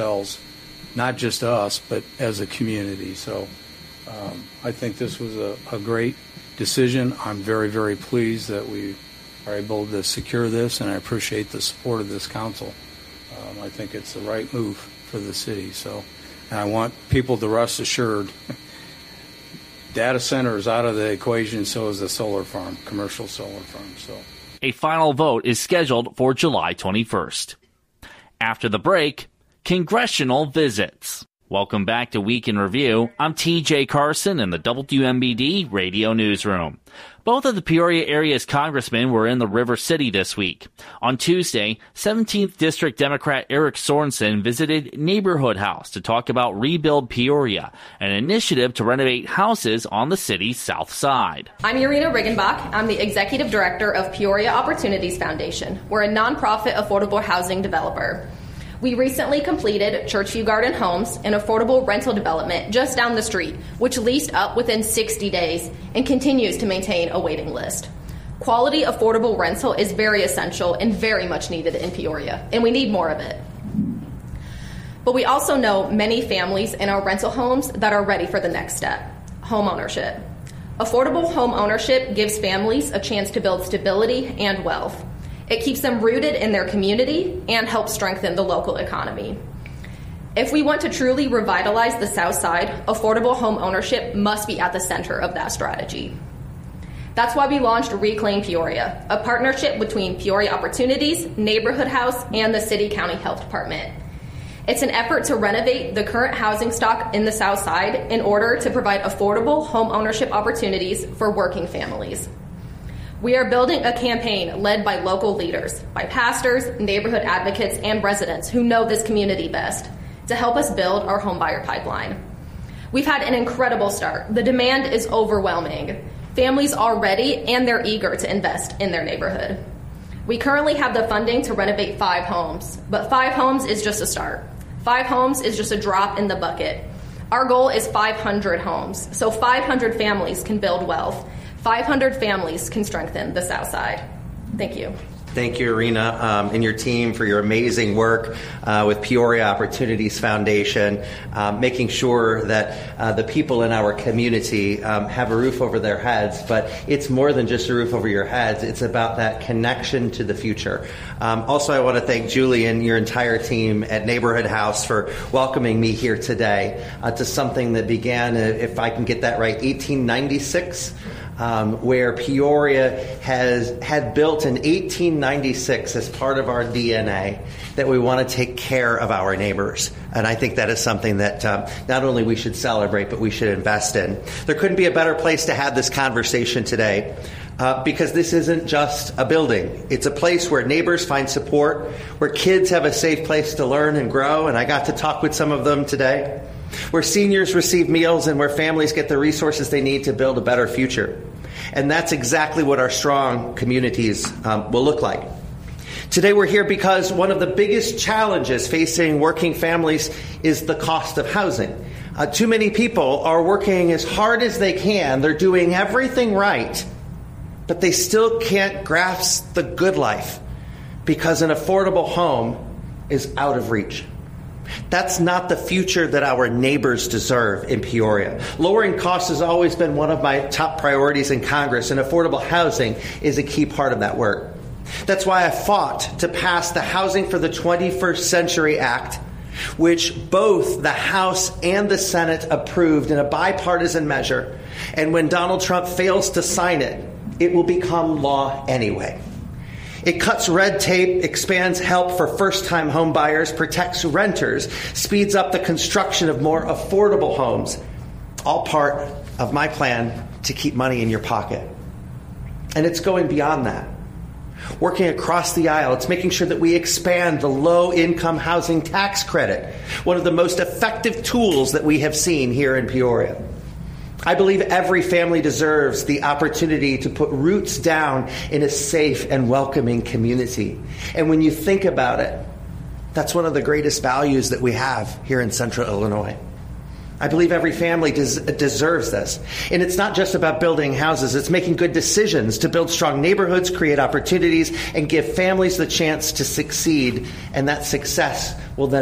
not just us, but as a community. So I think this was a great decision. I'm very, very pleased that we are able to secure this, and I appreciate the support of this council. I think it's the right move for the city. So, and I want people to rest assured, data center is out of the equation, so is the solar farm, commercial solar farm. So, a final vote is scheduled for July 21st. After the break, congressional visits. Welcome back to Week in Review. I'm TJ Carson in the WMBD Radio Newsroom. Both of the Peoria area's congressmen were in the River City this week. On Tuesday, 17th District Democrat Eric Sorensen visited Neighborhood House to talk about Rebuild Peoria, an initiative to renovate houses on the city's south side. I'm Irina Riggenbach. I'm the Executive Director of Peoria Opportunities Foundation. We're a nonprofit affordable housing developer. We recently completed Churchview Garden Homes, an affordable rental development just down the street, which leased up within 60 days and continues to maintain a waiting list. Quality affordable rental is very essential and very much needed in Peoria, and we need more of it. But we also know many families in our rental homes that are ready for the next step, home ownership. Affordable home ownership gives families a chance to build stability and wealth. It keeps them rooted in their community and helps strengthen the local economy. If we want to truly revitalize the South Side, affordable home ownership must be at the center of that strategy. That's why we launched Reclaim Peoria, a partnership between Peoria Opportunities, Neighborhood House, and the City County Health Department. It's an effort to renovate the current housing stock in the South Side in order to provide affordable home ownership opportunities for working families. We are building a campaign led by local leaders, by pastors, neighborhood advocates, and residents who know this community best to help us build our homebuyer pipeline. We've had an incredible start. The demand is overwhelming. Families are ready and they're eager to invest in their neighborhood. We currently have the funding to renovate 5 homes, but 5 homes is just a start. 5 homes is just a drop in the bucket. Our goal is 500 homes, so 500 families can build wealth. 500 families can strengthen the South Side. Thank you. Thank you, Irina, and your team for your amazing work with Peoria Opportunities Foundation, making sure that the people in our community have a roof over their heads. But it's more than just a roof over your heads. It's about that connection to the future. Also, I want to thank Julie and your entire team at Neighborhood House for welcoming me here today to something that began, if I can get that right, 1896. Where Peoria had built in 1896 as part of our DNA that we want to take care of our neighbors. And I think that is something that not only we should celebrate, but we should invest in. There couldn't be a better place to have this conversation today because this isn't just a building. It's a place where neighbors find support, where kids have a safe place to learn and grow. And I got to talk with some of them today. Where seniors receive meals and where families get the resources they need to build a better future. And that's exactly what our strong communities will look like. Today we're here because one of the biggest challenges facing working families is the cost of housing. Too many people are working as hard as they can. They're doing everything right, but they still can't grasp the good life because an affordable home is out of reach. That's not the future that our neighbors deserve in Peoria. Lowering costs has always been one of my top priorities in Congress, and affordable housing is a key part of that work. That's why I fought to pass the Housing for the 21st Century Act, which both the House and the Senate approved in a bipartisan measure. And when Donald Trump fails to sign it, it will become law anyway. It cuts red tape, expands help for first-time home buyers, protects renters, speeds up the construction of more affordable homes. All part of my plan to keep money in your pocket. And it's going beyond that. Working across the aisle, it's making sure that we expand the low-income housing tax credit, one of the most effective tools that we have seen here in Peoria. I believe every family deserves the opportunity to put roots down in a safe and welcoming community. And when you think about it, that's one of the greatest values that we have here in Central Illinois. I believe every family deserves this. And it's not just about building houses. It's making good decisions to build strong neighborhoods, create opportunities, and give families the chance to succeed. And that success will then